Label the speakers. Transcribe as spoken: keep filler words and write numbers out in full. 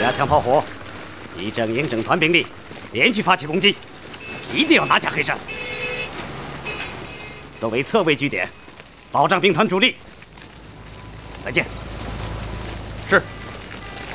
Speaker 1: 加强炮火，一整营整团兵力连续发起攻击，一定要拿下黑山。作为侧卫据点，保障兵团主力。再见。